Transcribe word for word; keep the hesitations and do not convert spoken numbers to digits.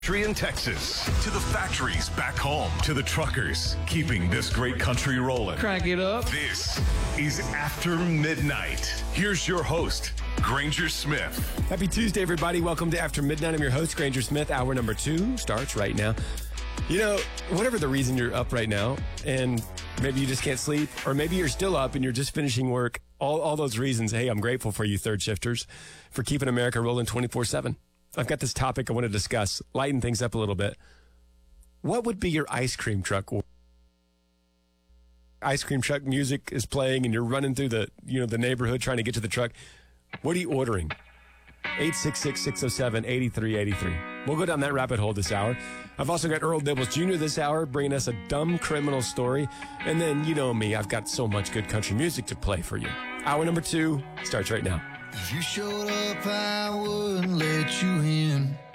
Factory in Texas, to the factories back home, to the truckers keeping this great country rolling. Crank it up. This is After Midnight. Here's your host, Granger Smith. Happy Tuesday, everybody. Welcome to After Midnight. I'm your host, Granger Smith. Hour number two starts right now. You know, whatever the reason you're up right now, and maybe you just can't sleep, or maybe you're still up and you're just finishing work, all, all those reasons, hey, I'm grateful for you third shifters for keeping America rolling twenty-four seven. I've got this topic I want to discuss, lighten things up a little bit. What would be your ice cream truck? Ice cream truck music is playing and you're running through the, you know, the neighborhood trying to get to the truck. What are you ordering? eight six six, six oh seven, eight three eight three. We'll go down that rabbit hole this hour. I've also got Earl Dibbles Junior this hour bringing us a dumb criminal story. And then, you know me, I've got so much good country music to play for you. Hour number two starts right now. If you showed up, I wouldn't let you in.